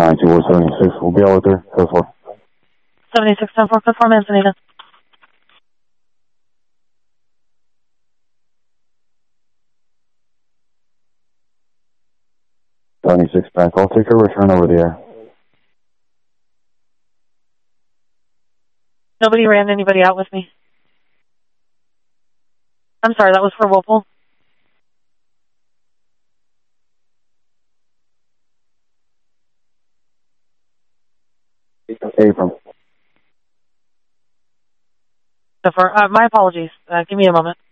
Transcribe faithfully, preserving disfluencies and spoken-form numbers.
nine two four seventy-six, we'll be out there, code four. seventy-six ten four, code four, Manzanita. seventy-six back, I'll take a return over the air. Nobody ran anybody out with me. I'm sorry, that was for Whirlpool. Abram. Uh, my apologies. Uh, give me a moment.